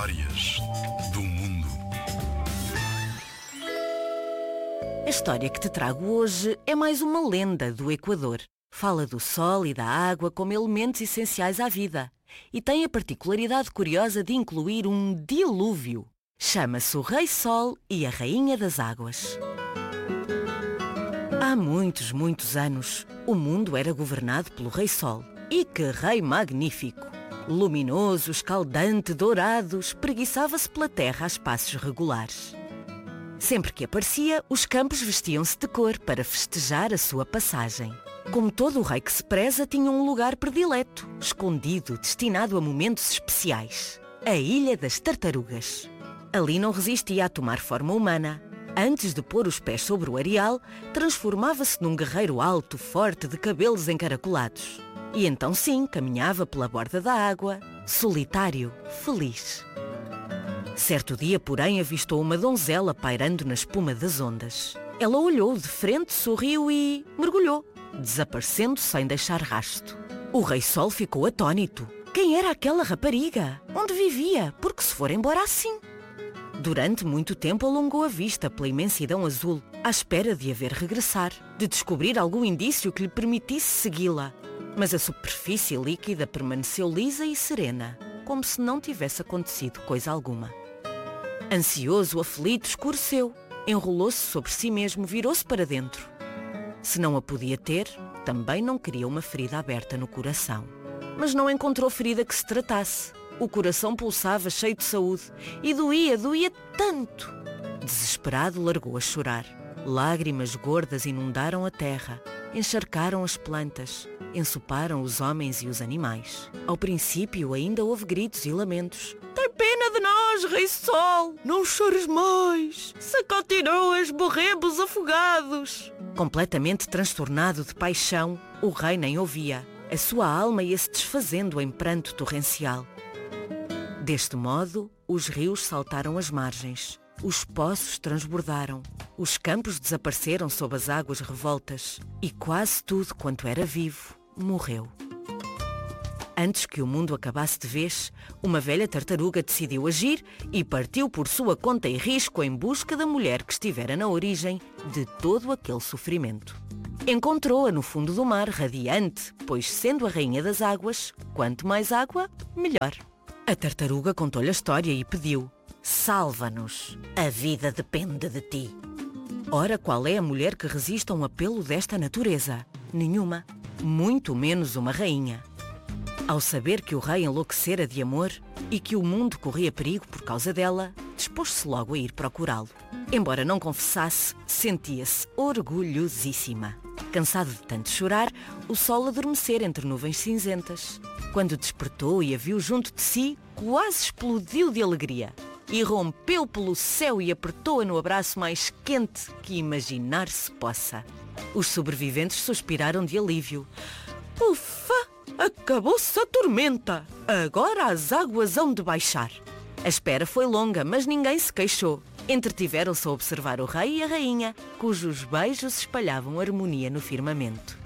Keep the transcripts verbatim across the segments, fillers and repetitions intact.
Histórias do mundo. A história que te trago hoje é mais uma lenda do Equador. Fala do sol e da água como elementos essenciais à vida e tem a particularidade curiosa de incluir um dilúvio. Chama-se o Rei Sol e a Rainha das Águas. Há muitos, muitos anos, o mundo era governado pelo Rei Sol. E que rei magnífico! Luminoso, escaldante, dourado, espreguiçava-se pela terra a espaços regulares. Sempre que aparecia, os campos vestiam-se de cor para festejar a sua passagem. Como todo o rei que se preza, tinha um lugar predileto, escondido, destinado a momentos especiais. A Ilha das Tartarugas. Ali não resistia a tomar forma humana. Antes de pôr os pés sobre o areal, transformava-se num guerreiro alto, forte, de cabelos encaracolados. E então sim, caminhava pela borda da água, solitário, feliz. Certo dia, porém, avistou uma donzela pairando na espuma das ondas. Ela olhou de frente, sorriu e mergulhou, desaparecendo sem deixar rasto. O Rei Sol ficou atônito. Quem era aquela rapariga? Onde vivia? Por que se for embora assim? Durante muito tempo alongou a vista pela imensidão azul, à espera de a ver regressar, de descobrir algum indício que lhe permitisse segui-la. Mas a superfície líquida permaneceu lisa e serena, como se não tivesse acontecido coisa alguma. Ansioso, aflito, escureceu, enrolou-se sobre si mesmo, virou-se para dentro. Se não a podia ter, também não queria uma ferida aberta no coração. Mas não encontrou ferida que se tratasse. O coração pulsava cheio de saúde e doía, doía tanto. Desesperado, largou a chorar. Lágrimas gordas inundaram a terra, encharcaram as plantas, ensoparam os homens e os animais. Ao princípio ainda houve gritos e lamentos. Tem pena de nós, Rei Sol! Não chores mais! Se continuas, morremos afogados! Completamente transtornado de paixão, o rei nem ouvia. A sua alma ia-se desfazendo em pranto torrencial. Deste modo, os rios saltaram as margens. Os poços transbordaram, os campos desapareceram sob as águas revoltas e quase tudo quanto era vivo morreu. Antes que o mundo acabasse de vez, uma velha tartaruga decidiu agir e partiu por sua conta e risco em busca da mulher que estivera na origem de todo aquele sofrimento. Encontrou-a no fundo do mar, radiante, pois sendo a rainha das águas, quanto mais água, melhor. A tartaruga contou-lhe a história e pediu: salva-nos, a vida depende de ti. Ora, qual é a mulher que resiste a um apelo desta natureza? Nenhuma, muito menos uma rainha. Ao saber que o rei enlouquecera de amor e que o mundo corria perigo por causa dela, dispôs-se logo a ir procurá-lo. Embora não confessasse, sentia-se orgulhosíssima. Cansado de tanto chorar, o sol adormecera entre nuvens cinzentas. Quando despertou e a viu junto de si, quase explodiu de alegria. E rompeu pelo céu e apertou-a no abraço mais quente que imaginar-se possa. Os sobreviventes suspiraram de alívio. Ufa! Acabou-se a tormenta! Agora as águas hão de baixar. A espera foi longa, mas ninguém se queixou. Entretiveram-se a observar o rei e a rainha, cujos beijos espalhavam harmonia no firmamento.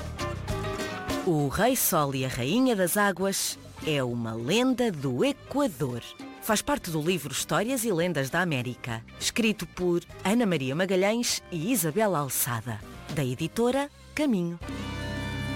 O Rei Sol e a Rainha das Águas é uma lenda do Equador. Faz parte do livro Histórias e Lendas da América, escrito por Ana Maria Magalhães e Isabel Alçada, da editora Caminho.